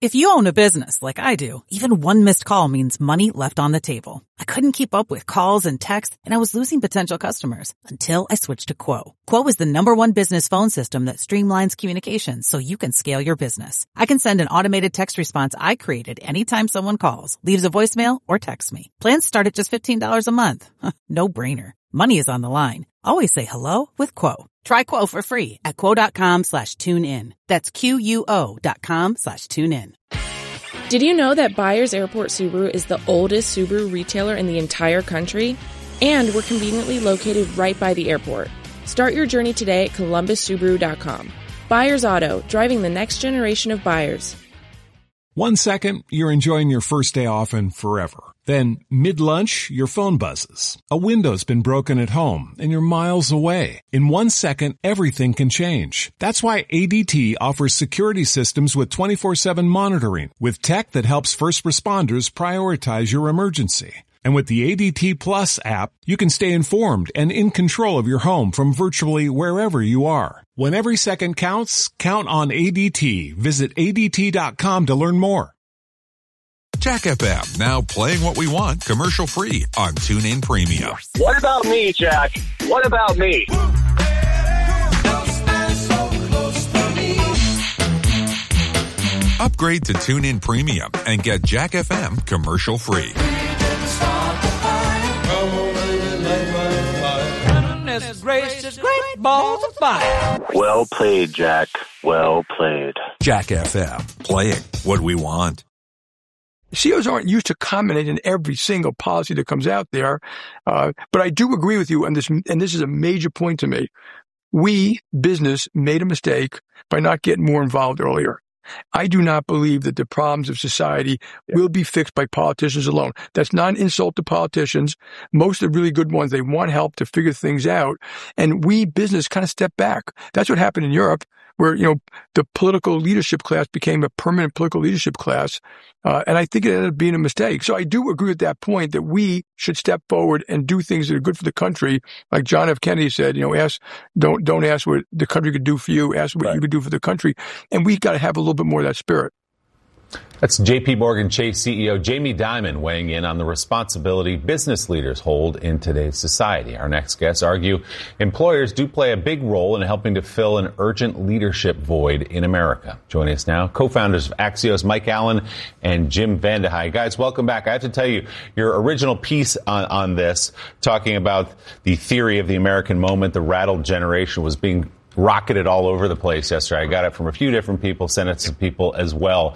If you own a business like I do, even one missed call means money left on the table. I couldn't keep up with calls and texts, and I was losing potential customers until I switched to Quo. Quo is the #1 business phone system that streamlines communications so you can scale your business. I can send an automated text response I created anytime someone calls, leaves a voicemail, or texts me. Plans start at just $15 a month. No brainer. Money is on the line. Always say hello with Quo. Try Quo for free at quo.com/tune-in. That's QUO.com/tune-in. Did you know that Byers Airport Subaru is the oldest Subaru retailer in the entire country? And we're conveniently located right by the airport. Start your journey today at columbussubaru.com. Byers Auto, driving the next generation of buyers. 1 second, you're enjoying your first day off and forever. Then, mid-lunch, your phone buzzes. A window's been broken at home, and you're miles away. In 1 second, everything can change. That's why ADT offers security systems with 24/7 monitoring, with tech that helps first responders prioritize your emergency. And with the ADT Plus app, you can stay informed and in control of your home from virtually wherever you are. When every second counts, count on ADT. Visit ADT.com to learn more. Jack FM, now playing what we want, commercial-free on TuneIn Premium. What about me, Jack? What about me? Upgrade to TuneIn Premium and get Jack FM commercial-free. Gracious, great balls of fire. Well played, Jack. Well played. Jack FM, playing what we want. CEOs aren't used to commenting on every single policy that comes out there. But I do agree with you on this, and this is a major point to me. We, business, made a mistake by not getting more involved earlier. I do not believe that the problems of society will be fixed by politicians alone. That's not an insult to politicians. Most of the really good ones, they want help to figure things out. And we, business, kind of step back. That's what happened in Europe, where, the political leadership class became a permanent political leadership class. And I think it ended up being a mistake. So I do agree with that point that we should step forward and do things that are good for the country. Like John F. Kennedy said, don't ask what the country could do for you, ask what you could do for the country. And we've got to have a little bit more of that spirit. That's J.P. Morgan Chase CEO Jamie Dimon weighing in on the responsibility business leaders hold in today's society. Our next guests argue employers do play a big role in helping to fill an urgent leadership void in America. Joining us now, co-founders of Axios, Mike Allen and Jim Vandehei. Guys, welcome back. I have to tell you, your original piece on this, talking about the theory of the American moment, the rattled generation, was being rocketed all over the place yesterday. I got it from a few different people, sent it to people as well.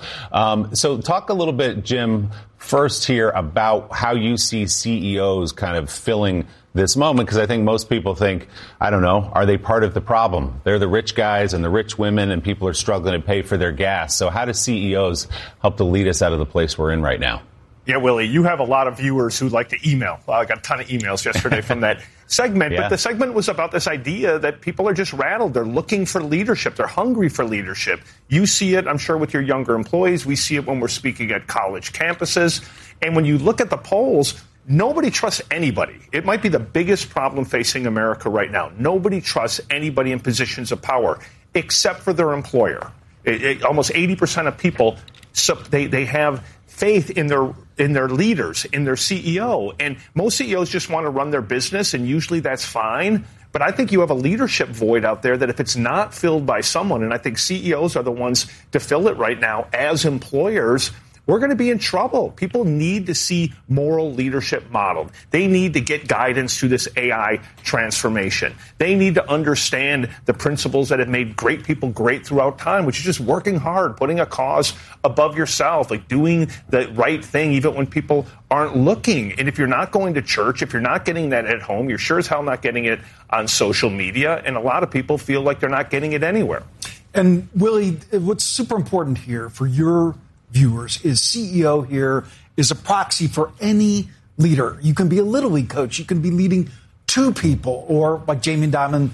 So talk a little bit, Jim, first here about how you see CEOs kind of filling this moment, because I think most people think, I don't know, are they part of the problem? They're the rich guys and the rich women, and people are struggling to pay for their gas. So how do CEOs help to lead us out of the place we're in right now? Yeah, Willie, you have a lot of viewers who like to email. Well, I got a ton of emails yesterday from that segment. Yeah. But the segment was about this idea that people are just rattled. They're looking for leadership. They're hungry for leadership. You see it, I'm sure, with your younger employees. We see it when we're speaking at college campuses. And when you look at the polls, nobody trusts anybody. It might be the biggest problem facing America right now. Nobody trusts anybody in positions of power except for their employer. Almost 80% of people, they have faith in their leaders, in their CEO. And most CEOs just want to run their business, and usually that's fine. But I think you have a leadership void out there that if it's not filled by someone, and I think CEOs are the ones to fill it right now as employers, we're going to be in trouble. People need to see moral leadership modeled. They need to get guidance through this AI transformation. They need to understand the principles that have made great people great throughout time, which is just working hard, putting a cause above yourself, like doing the right thing even when people aren't looking. And if you're not going to church, if you're not getting that at home, you're sure as hell not getting it on social media. And a lot of people feel like they're not getting it anywhere. And Willie, what's super important here for your viewers is CEO here is a proxy for any leader. You can be a Little League coach. You can be leading two people, or like Jamie Dimon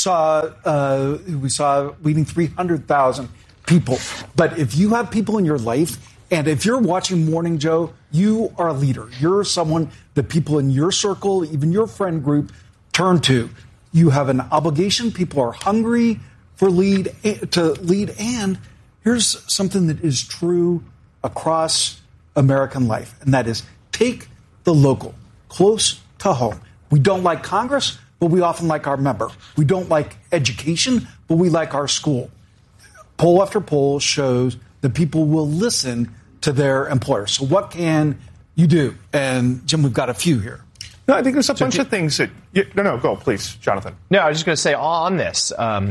we saw leading 300,000 people. But if you have people in your life, and if you're watching Morning Joe, you are a leader. You're someone that people in your circle, even your friend group, turn to. You have an obligation. People are hungry to lead, and here's something that is true across American life, and that is take the local close to home. We don't like Congress, but we often like our member. We don't like education, but we like our school. Poll after poll shows that people will listen to their employers. So what can you do? And, Jim, we've got a few here. No, I think there's a bunch of things that... No, go, please, Jonathan. No, I was just going to say on this,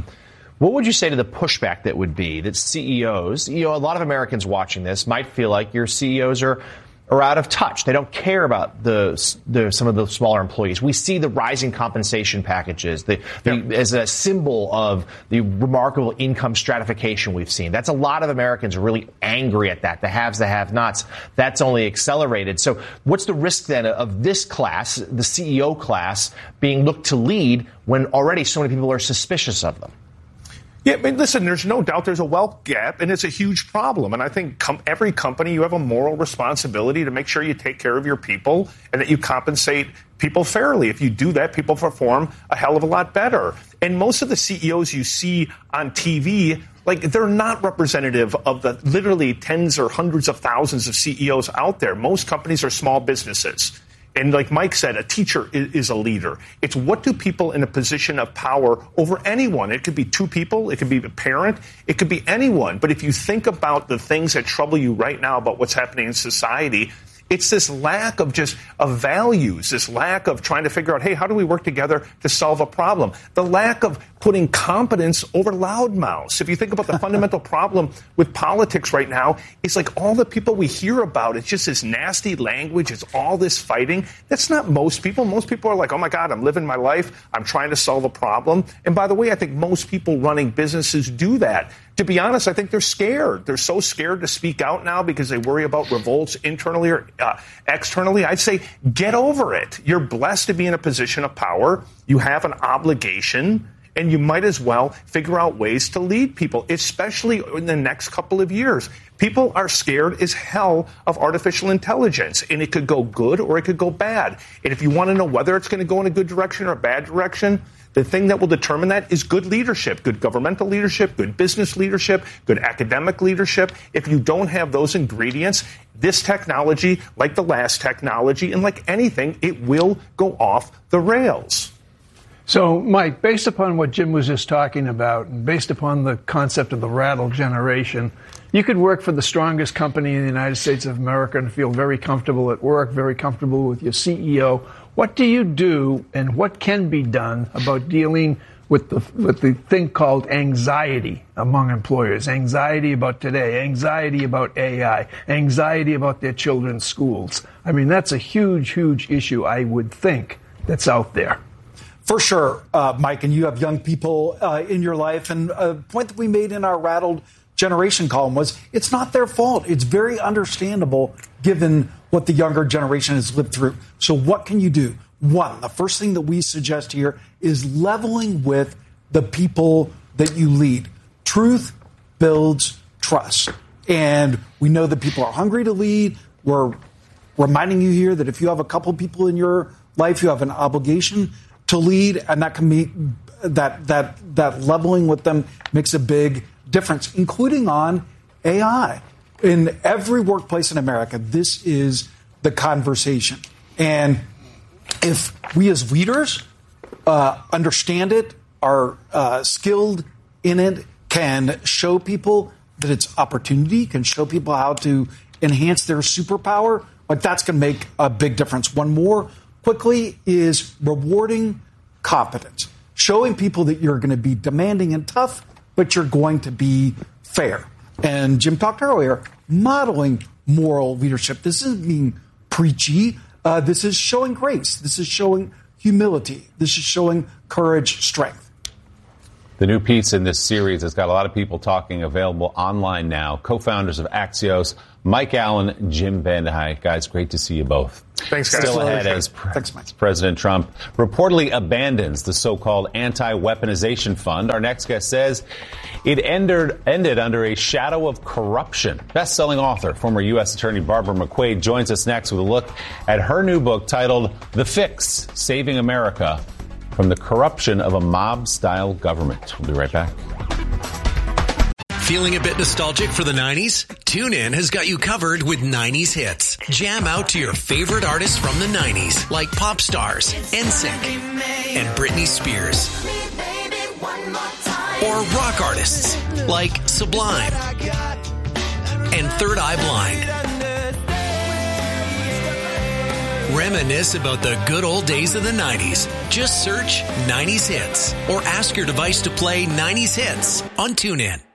what would you say to the pushback that would be that CEOs, a lot of Americans watching this might feel like your CEOs are out of touch. They don't care about some of the smaller employees. We see the rising compensation packages as a symbol of the remarkable income stratification we've seen. That's a lot of Americans are really angry at that. The haves, the have-nots. That's only accelerated. So what's the risk then of this class, the CEO class, being looked to lead when already so many people are suspicious of them? Yeah, I mean, listen, there's no doubt there's a wealth gap, and it's a huge problem. And I think every company, you have a moral responsibility to make sure you take care of your people and that you compensate people fairly. If you do that, people perform a hell of a lot better. And most of the CEOs you see on TV, they're not representative of the literally tens or hundreds of thousands of CEOs out there. Most companies are small businesses. And like Mike said, a teacher is a leader. It's what do people in a position of power over anyone? It could be two people. It could be a parent. It could be anyone. But if you think about the things that trouble you right now about what's happening in society, it's this lack of values, this lack of trying to figure out, hey, how do we work together to solve a problem? The lack of putting competence over loudmouths. If you think about the fundamental problem with politics right now, it's like all the people we hear about, it's just this nasty language, it's all this fighting. That's not most people. Most people are like, oh my God, I'm living my life, I'm trying to solve a problem. And by the way, I think most people running businesses do that. To be honest, I think they're scared. They're so scared to speak out now because they worry about revolts internally or externally. I'd say get over it. You're blessed to be in a position of power. You have an obligation, and you might as well figure out ways to lead people, especially in the next couple of years. People are scared as hell of artificial intelligence, and it could go good or it could go bad. And if you want to know whether it's going to go in a good direction or a bad direction, the thing that will determine that is good leadership, good governmental leadership, good business leadership, good academic leadership. If you don't have those ingredients, this technology, like the last technology, and like anything, it will go off the rails. So, Mike, based upon what Jim was just talking about, and based upon the concept of the rattle generation, you could work for the strongest company in the United States of America and feel very comfortable at work, very comfortable with your CEO. What do you do and what can be done about dealing with the thing called anxiety among employers? Anxiety about today, anxiety about AI, anxiety about their children's schools. I mean, that's a huge, huge issue, I would think, that's out there. For sure, Mike, and you have young people in your life. And a point that we made in our Rattled Generation column was it's not their fault. It's very understandable given what the younger generation has lived through. So what can you do? One, the first thing that we suggest here is leveling with the people that you lead. Truth builds trust. And we know that people are hungry to lead. We're reminding you here that if you have a couple people in your life, you have an obligation to lead, and that can be that leveling with them makes a big difference, including on AI. In every workplace in America, this is the conversation. And if we as leaders understand it, are skilled in it, can show people that it's opportunity, can show people how to enhance their superpower, like that's going to make a big difference. One more quickly is rewarding competence, showing people that you're going to be demanding and tough, but you're going to be fair. And Jim talked earlier, modeling moral leadership. This isn't being preachy. This is showing grace. This is showing humility. This is showing courage, strength. The new piece in this series has got a lot of people talking, available online now. Co-founders of Axios, Mike Allen, Jim VandeHei. Guys, great to see you both. Thanks, guys. Still ahead as President Trump reportedly abandons the so-called anti-weaponization fund. Our next guest says it ended under a shadow of corruption. Best-selling author, former U.S. Attorney Barbara McQuade, joins us next with a look at her new book titled The Fix, Saving America from the Corruption of a Mob-Style Government. We'll be right back. Feeling a bit nostalgic for the 90s? TuneIn has got you covered with 90s hits. Jam out to your favorite artists from the 90s, like pop stars, NSYNC, and Britney Spears. Or rock artists, like Sublime and Third Eye Blind. Reminisce about the good old days of the 90s. Just search 90s Hits or ask your device to play 90s Hits on TuneIn.